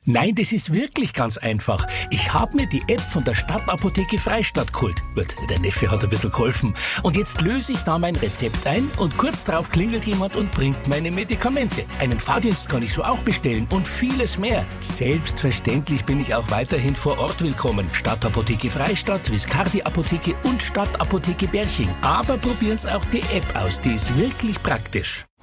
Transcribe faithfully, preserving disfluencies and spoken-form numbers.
Nein, das ist wirklich ganz einfach. Ich habe mir die App von der Stadtapotheke Freistadt geholt. Gut, der Neffe hat ein bisschen geholfen. Und jetzt löse ich da mein Rezept ein und kurz darauf klingelt jemand und bringt meine Medikamente. Einen Fahrdienst kann ich so auch bestellen und vieles mehr. Selbstverständlich bin ich auch weiterhin vor Ort willkommen. Stadtapotheke Freistadt, Viscardi Apotheke und Stadtapotheke Berching. Aber probieren Sie auch die App aus, die ist wirklich praktisch.